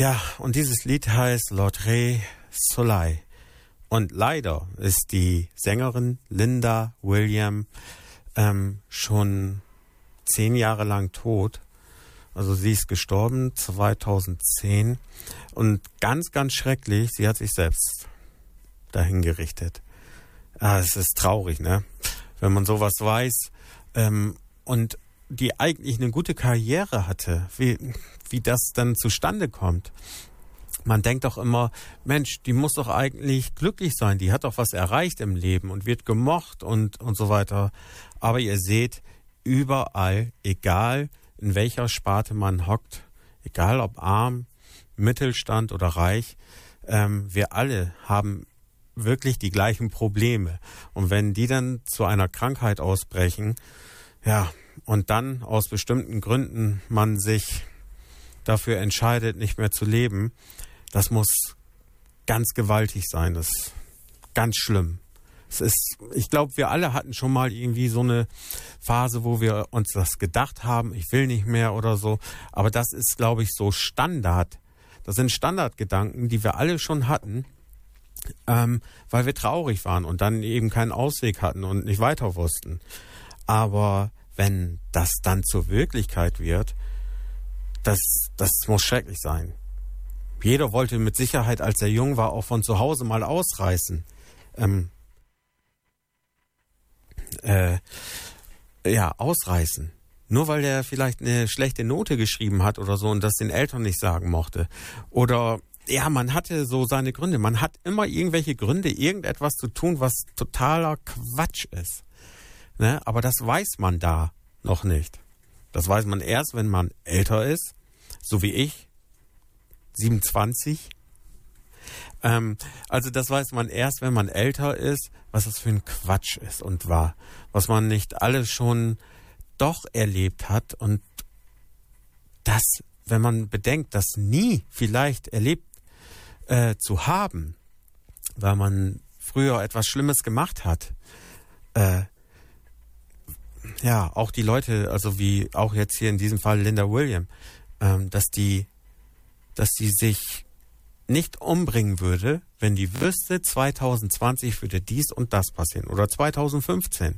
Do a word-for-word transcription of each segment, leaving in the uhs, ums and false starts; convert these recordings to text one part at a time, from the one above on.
Ja, und dieses Lied heißt L'Autre Soleil. Und leider ist die Sängerin Linda Williams ähm, schon zehn Jahre lang tot. Also sie ist gestorben zweitausendzehn. Und ganz, ganz schrecklich, sie hat sich selbst dahingerichtet. Ah, es ist traurig, ne? Wenn man sowas weiß. Ähm, und die eigentlich eine gute Karriere hatte, wie, wie das dann zustande kommt. Man denkt doch immer, Mensch, die muss doch eigentlich glücklich sein, die hat doch was erreicht im Leben und wird gemocht und, und so weiter. Aber ihr seht, überall, egal in welcher Sparte man hockt, egal ob arm, Mittelstand oder reich, ähm, wir alle haben wirklich die gleichen Probleme. Und wenn die dann zu einer Krankheit ausbrechen, ja, und dann aus bestimmten Gründen man sich dafür entscheidet, nicht mehr zu leben, das muss ganz gewaltig sein. Das ist ganz schlimm. Es ist, ich glaube, wir alle hatten schon mal irgendwie so eine Phase, wo wir uns das gedacht haben, ich will nicht mehr oder so. Aber das ist, glaube ich, so Standard. Das sind Standardgedanken, die wir alle schon hatten, ähm, weil wir traurig waren und dann eben keinen Ausweg hatten und nicht weiter wussten. Aber wenn das dann zur Wirklichkeit wird, das, das muss schrecklich sein. Jeder wollte mit Sicherheit, als er jung war, auch von zu Hause mal ausreißen. Ähm, äh, ja, ausreißen. Nur weil der vielleicht eine schlechte Note geschrieben hat oder so und das den Eltern nicht sagen mochte. Oder, ja, man hatte so seine Gründe. Man hat immer irgendwelche Gründe, irgendetwas zu tun, was totaler Quatsch ist. Ne? Aber das weiß man da noch nicht. Das weiß man erst, wenn man älter ist, so wie ich, siebenundzwanzig. Ähm, also das weiß man erst, wenn man älter ist, was das für ein Quatsch ist und war. Was man nicht alles schon doch erlebt hat und das, wenn man bedenkt, das nie vielleicht erlebt äh, zu haben, weil man früher etwas Schlimmes gemacht hat, äh, ja, auch die Leute, also wie auch jetzt hier in diesem Fall Linda Williams, ähm, dass die, dass die sich nicht umbringen würde, wenn die wüsste, zweitausendzwanzig würde dies und das passieren oder zweitausendfünfzehn.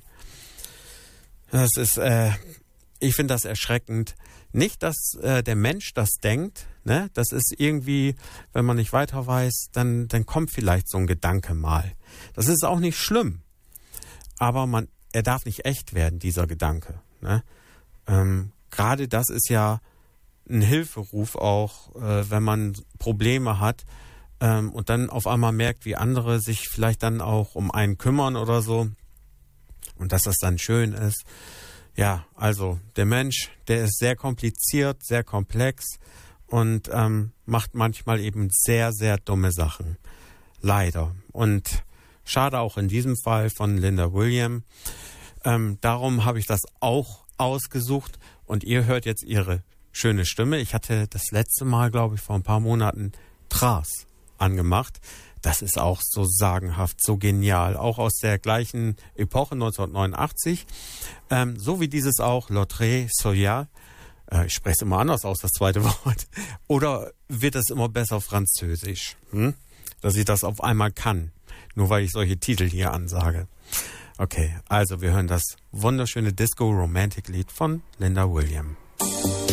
Das ist, äh, ich finde das erschreckend. Nicht, dass äh, der Mensch das denkt, ne? Das ist irgendwie, wenn man nicht weiter weiß, dann, dann kommt vielleicht so ein Gedanke mal. Das ist auch nicht schlimm, aber man er darf nicht echt werden, dieser Gedanke. Ne? Ähm, gerade das ist ja ein Hilferuf auch, äh, wenn man Probleme hat ähm, und dann auf einmal merkt, wie andere sich vielleicht dann auch um einen kümmern oder so und dass das dann schön ist. Ja, also der Mensch, der ist sehr kompliziert, sehr komplex und ähm, macht manchmal eben sehr, sehr dumme Sachen. Leider. Und schade auch in diesem Fall von Linda Williams. Ähm, darum habe ich das auch ausgesucht und ihr hört jetzt ihre schöne Stimme. Ich hatte das letzte Mal, glaube ich, vor ein paar Monaten Tras angemacht. Das ist auch so sagenhaft, so genial. Auch aus der gleichen Epoche neunzehnhundertneunundachtzig. Ähm, so wie dieses auch, L'Autre Soleil. Äh, ich spreche es immer anders aus, das zweite Wort. Oder wird es immer besser französisch? Hm? Dass ich das auf einmal kann. Nur weil ich solche Titel hier ansage. Okay, also wir hören das wunderschöne Disco-Romantic-Lied von Linda Williams.